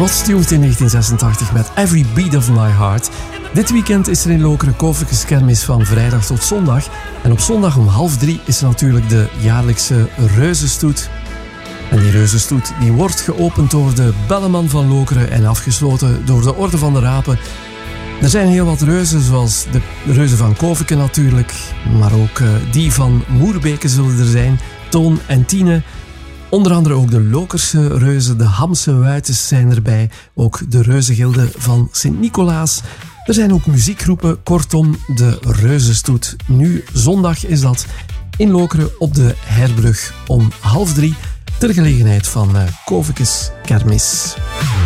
Rod Stewart in 1986 met Every Beat of My Heart. Dit weekend is er in Lokeren Kovikes kermis van vrijdag tot zondag. En op zondag om 2:30 is er natuurlijk de jaarlijkse reuzenstoet. En die reuzenstoet die wordt geopend door de Belleman van Lokeren en afgesloten door de Orde van de Rapen. Er zijn heel wat reuzen, zoals de reuzen van Koviken natuurlijk, maar ook die van Moerbeke zullen er zijn, Toon en Tine. Onder andere ook de Lokerse reuzen, de Hamse Wuitens zijn erbij, ook de Reuzengilde van Sint-Nicolaas. Er zijn ook muziekgroepen, kortom de reuzenstoet. Nu zondag is dat in Lokeren op de Herbrug om 2:30 ter gelegenheid van Kovikes kermis.